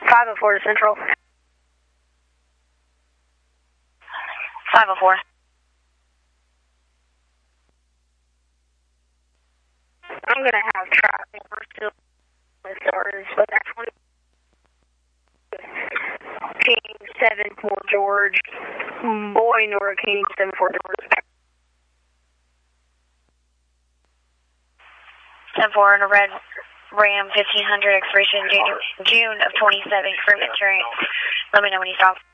504 to Central. 504. I'm going to have traffic. We're still with stars, but that's 20. King 7-4 George. Boy Nora King 7-4 George. 10-4 in a red Ram 1500 expiration June of 27 for Ventura. Let me know when you stop.